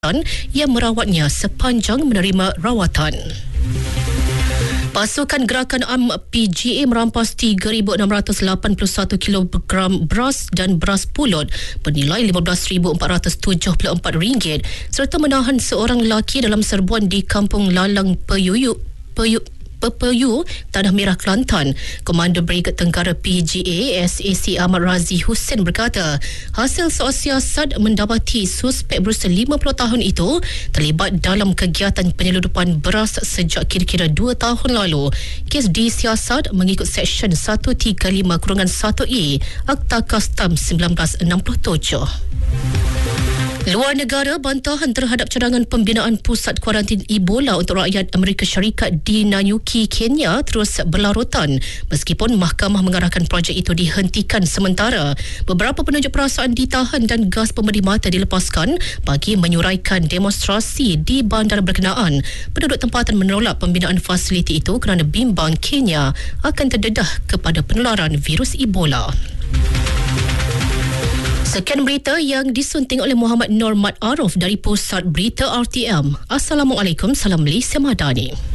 yang merawatnya sepanjang menerima rawatan. Pasukan Gerakan Am PGA merampas 3,681 kilogram beras dan beras pulut bernilai RM15,474 serta menahan seorang lelaki dalam serbuan di Kampung Lalang Pepeyu, Tanah Merah, Kelantan. Komander Brigade Tenggara PGA SAC Ahmad Razi Hussein berkata, hasil soal siasat mendapati suspek berusia 50 tahun itu terlibat dalam kegiatan penyeludupan beras sejak kira-kira 2 tahun lalu. Kes disiasat mengikut Seksyen 135-1E Akta Kastam 1967. Luar negara, bantahan terhadap cadangan pembinaan pusat kuarantin Ebola untuk rakyat Amerika Syarikat di Nanyuki, Kenya terus berlarutan meskipun mahkamah mengarahkan projek itu dihentikan sementara. Beberapa penunjuk perasaan ditahan dan gas pemedih mata dilepaskan bagi menyuraikan demonstrasi di bandar berkenaan. Penduduk tempatan menolak pembinaan fasiliti itu kerana bimbang Kenya akan terdedah kepada penularan virus Ebola. Sekian berita yang disunting oleh Muhammad Nur Mat Arif dari Pusat Berita RTM. Assalamualaikum, salam Malaysia Madani.